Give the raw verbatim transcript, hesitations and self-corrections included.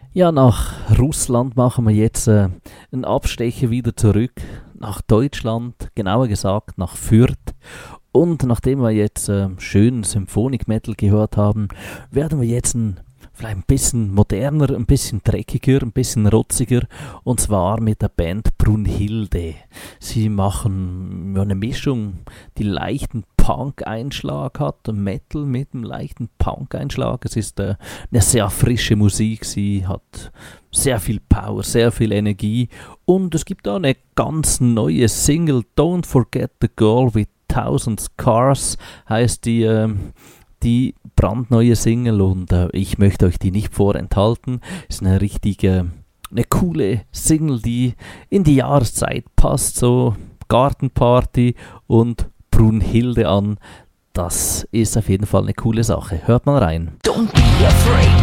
Ja, nach Russland machen wir jetzt äh, einen Abstecher wieder zurück nach Deutschland, genauer gesagt nach Fürth. Und nachdem wir jetzt äh, schön Symphonic Metal gehört haben, werden wir jetzt ein, vielleicht ein bisschen moderner, ein bisschen dreckiger, ein bisschen rotziger. Und zwar mit der Band Brunhilde. Sie machen ja, eine Mischung, die leichten Punk-Einschlag hat, Metal mit einem leichten Punk-Einschlag. Es ist äh, eine sehr frische Musik, sie hat sehr viel Power, sehr viel Energie und es gibt auch eine ganz neue Single, Don't Forget the Girl with Thousand Scars, heißt die, äh, die brandneue Single und äh, ich möchte euch die nicht vorenthalten. Ist eine richtige, eine coole Single, die in die Jahreszeit passt, so Gartenparty und Brunhilde an. Das ist auf jeden Fall eine coole Sache. Hört mal rein. Don't be afraid.